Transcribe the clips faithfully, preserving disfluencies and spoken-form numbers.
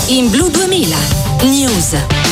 in Blu duemila News.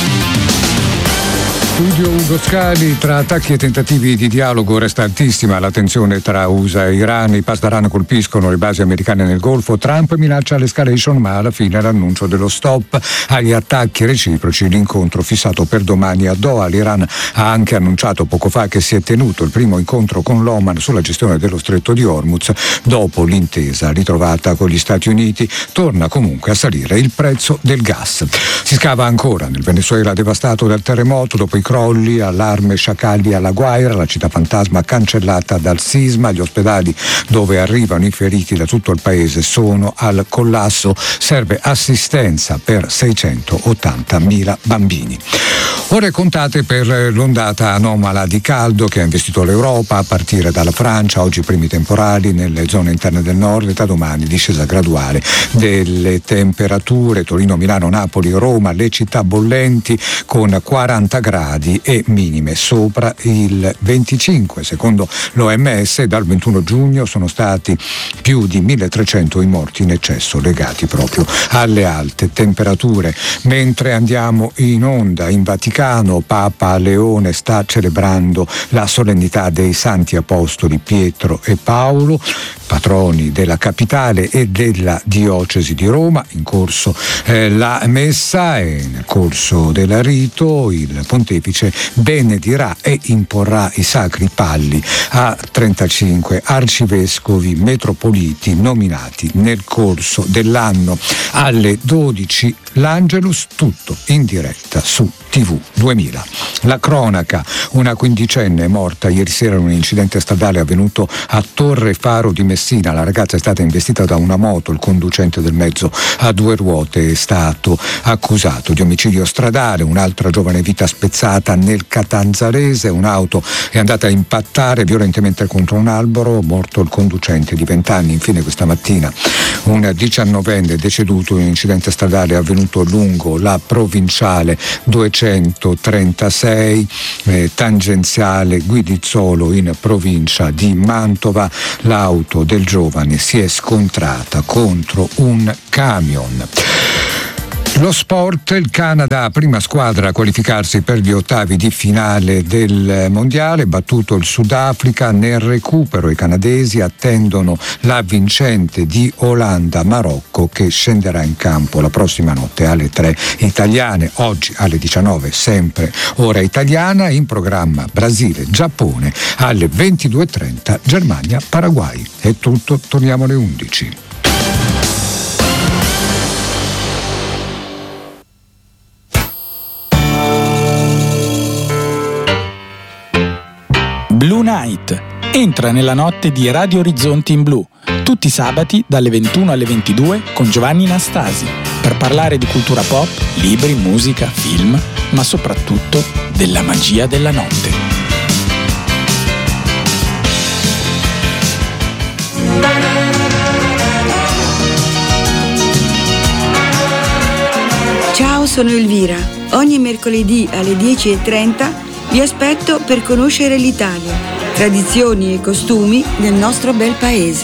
Studio Ugo Scali. Tra attacchi e tentativi di dialogo resta altissima la tensione tra U S A e Iran. I Pasdaran colpiscono le basi americane nel Golfo. Trump minaccia l'escalation, ma alla fine l'annuncio dello stop agli attacchi reciproci. L'incontro fissato per domani a Doha. L'Iran ha anche annunciato poco fa che si è tenuto il primo incontro con l'Oman sulla gestione dello stretto di Hormuz. Dopo l'intesa ritrovata con gli Stati Uniti, torna comunque a salire il prezzo del gas. Si scava ancora nel Venezuela devastato dal terremoto. Dopo i crolli, allarme sciacalli alla Guaira, la città fantasma cancellata dal sisma. Gli ospedali dove arrivano i feriti da tutto il paese sono al collasso. Serve assistenza per seicentottantamila bambini. Ore contate per l'ondata anomala di caldo che ha investito l'Europa a partire dalla Francia. Oggi primi temporali nelle zone interne del nord e da domani discesa graduale delle temperature. Torino, Milano, Napoli, Roma, le città bollenti con quaranta gradi e minime sopra il venticinque. Secondo l'O M S dal ventuno giugno sono stati più di milletrecento i morti in eccesso legati proprio alle alte temperature. Mentre andiamo in onda in Vaticano, Papa Leone sta celebrando la solennità dei Santi Apostoli Pietro e Paolo, patroni della capitale e della diocesi di Roma. In corso eh, la messa e nel corso del rito il pontefice benedirà e imporrà i sacri palli a trentacinque arcivescovi metropoliti nominati nel corso dell'anno. Alle dodici l'Angelus, tutto in diretta su T V duemila. La cronaca: una quindicenne è morta ieri sera in un incidente stradale avvenuto a Torre Faro di Messina. La ragazza è stata investita da una moto, il conducente del mezzo a due ruote è stato accusato di omicidio stradale. Un'altra giovane vita spezzata nel Catanzarese, un'auto è andata a impattare violentemente contro un albero, morto il conducente di venti anni. Infine questa mattina un diciannovenne deceduto in un incidente stradale avvenuto lungo la provinciale duecentotrentasei eh, tangenziale Guidizzolo in provincia di Mantova. L'auto del giovane si è scontrata contro un camion. Lo sport: il Canada, prima squadra a qualificarsi per gli ottavi di finale del mondiale, battuto il Sudafrica. Nel recupero i canadesi attendono la vincente di Olanda-Marocco che scenderà in campo la prossima notte alle tre italiane. Oggi alle diciannove, sempre ora italiana, in programma Brasile-Giappone, alle ventidue e trenta Germania-Paraguay. È tutto, torniamo alle undici. Blue Night. Entra nella notte di Radio Orizzonti in Blu, tutti i sabati dalle ventuno alle ventidue con Giovanni Nastasi, per parlare di cultura pop, libri, musica, film, ma soprattutto della magia della notte. Ciao, sono Elvira. Ogni mercoledì alle dieci e trenta vi aspetto per conoscere l'Italia, tradizioni e costumi del nostro bel paese.